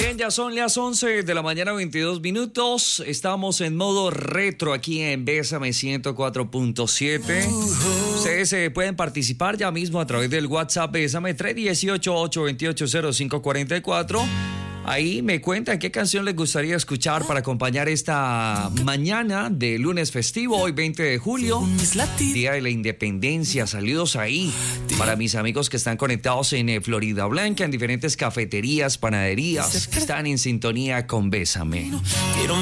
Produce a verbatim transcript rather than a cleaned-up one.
Bien, ya son las once de la mañana, veintidós minutos. Estamos en modo retro aquí en Bésame ciento cuatro punto siete. Ustedes eh, pueden participar ya mismo a través del WhatsApp Bésame tres uno ocho, ocho dos ocho, cero cinco cuatro cuatro. Ahí me cuentan qué canción les gustaría escuchar para acompañar esta mañana de lunes festivo, hoy veinte de julio, Día de la Independencia. Saludos ahí para mis amigos que están conectados en eh, Florida Blanca, en diferentes cafeterías, panaderías, que están en sintonía con Bésame.